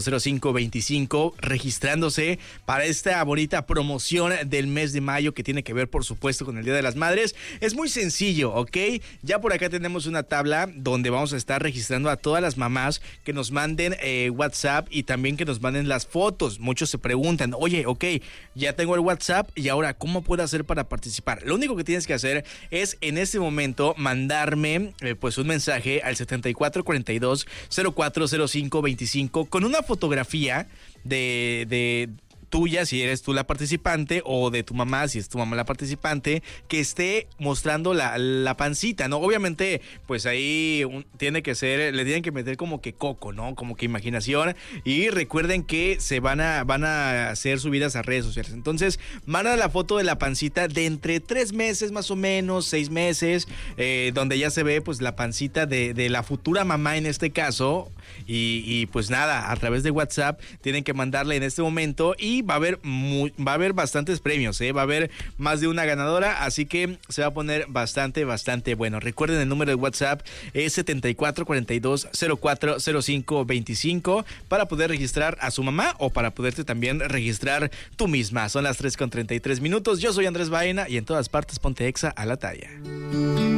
0525 registrándose para esta bonita promoción del mes de mayo que tiene que ver, por supuesto, con el Día de las Madres. Es muy sencillo, ¿ok? Ya por acá tenemos una tabla donde vamos a estar registrando a todas las mamás que nos manden WhatsApp y también que nos manden las fotos. Muchos se preguntan, oye, ok, ya tengo el WhatsApp y ahora, ¿cómo puedo hacer para participar? Lo único que tienes que hacer es en este momento mandarme pues un mensaje al 7442-040525 con una fotografía de tuya, si eres tú la participante, o de tu mamá, si es tu mamá la participante, que esté mostrando la pancita, ¿no? Obviamente, pues ahí tiene que ser, le tienen que meter como que coco, ¿no? Como que imaginación, y recuerden que se van a hacer subidas a redes sociales. Entonces, manda la foto de la pancita de entre 3 meses más o menos, 6 meses, donde ya se ve pues la pancita de la futura mamá en este caso, y pues nada, a través de WhatsApp tienen que mandarle en este momento, y va a haber bastantes premios, va a haber más de una ganadora, así que se va a poner bastante bueno. Recuerden, el número de WhatsApp es 7442-040525 para poder registrar a su mamá o para poderte también registrar tú misma. Son las 3:33 minutos. Yo soy Andrés Baena y en todas partes ponte Exa a la talla.